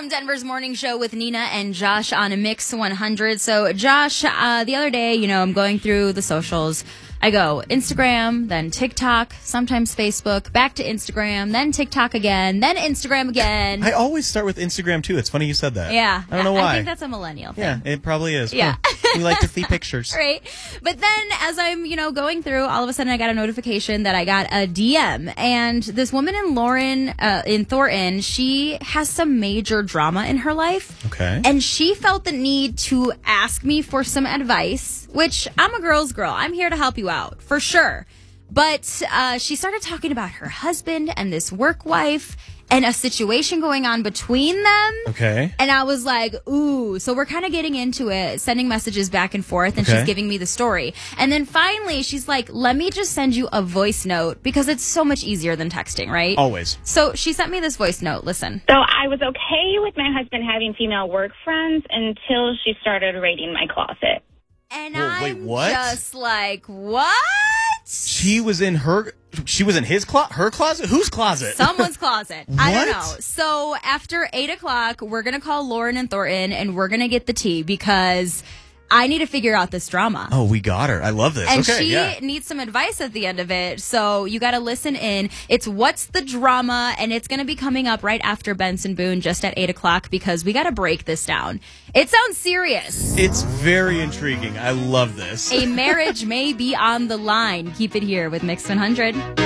from Denver's Morning Show with Nina and Josh on a Mix 100. So, Josh, the other day, I'm going through the socials. I go Instagram, then TikTok, sometimes Facebook, back to Instagram, then TikTok again, then Instagram again. I always start with Instagram, too. It's funny you said that. Yeah. I don't know why. I think that's a millennial thing. Yeah, it probably is. Yeah. We like to see pictures. Right. But then as I'm, going through, all of a sudden I got a notification that I got a DM. And this woman in Thornton, she has some major drama in her life. Okay. And she felt the need to ask me for some advice, which I'm a girl's girl. I'm here to help you out, for sure. But she started talking about her husband and this work wife and a situation going on between them. Okay. And I was like, ooh. So we're kind of getting into it, sending messages back and forth, and she's giving me the story. And then finally, she's like, let me just send you a voice note because it's so much easier than texting, right? Always. So she sent me this voice note. Listen. So I was okay with my husband having female work friends until she started raiding my closet. And wait, what? Just like, what? She was in her closet? Whose closet? Someone's closet. I don't What? know. So after 8 o'clock, we're going to call Lauren and Thornton, and we're going to get the tea because I need to figure out this drama. Oh, we got her. I love this. And okay, she needs some advice at the end of it. So you got to listen in. It's What's the Drama? And it's going to be coming up right after Benson Boone, just at 8 o'clock, because we got to break this down. It sounds serious. It's very intriguing. I love this. A marriage may be on the line. Keep it here with Mix 100.